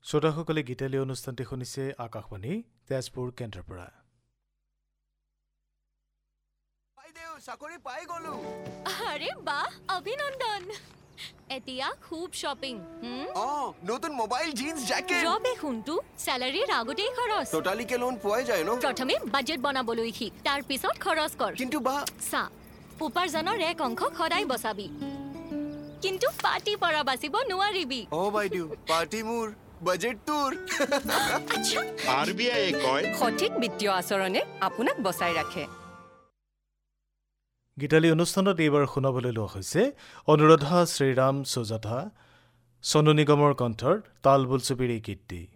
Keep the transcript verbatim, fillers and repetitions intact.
শ্ৰোতাসকলে গীতালি অনুষ্ঠানটি শুনিছে আকাশবাণী তেজপুৰ কেন্দ্ৰৰ পৰা। চাকৰি পাই গলো। আৰে বাহ, অভিনন্দন। এতিয়া খুব শপিং। অ নতুন মোবাইল জিন্স জ্যাকেট। ৰবে শুনটো স্যালাৰিৰ আগতেই খৰচ। টোটালি কে লোন পোৱা যায় ন? প্ৰথমে বাজেট বনাবলৈ শিক, তাৰ পিছত খৰচ কৰ। কিন্তু বা সা উপাৰ্জনৰ এক অংশ সদায় বচাবি, কিন্তু পাৰ্টি পৰা বাচিব নোৱাৰিবি। অ বাইদেউ, পাৰ্টি মোৰ বাজেট তোৰ। আচ্ছা, আৰবিআই কয় সঠিক বিত্তীয় আচৰণে আপোনাক বচাই ৰাখে। গীতালি অনুষ্ঠানত এইবাৰ শুনাবলৈ লোৱা হৈছে অনুৰাধা শ্ৰীৰাম সুজাতা, সোনু নিগমৰ কণ্ঠৰ তাল বোলছবিৰ এই গীতটি।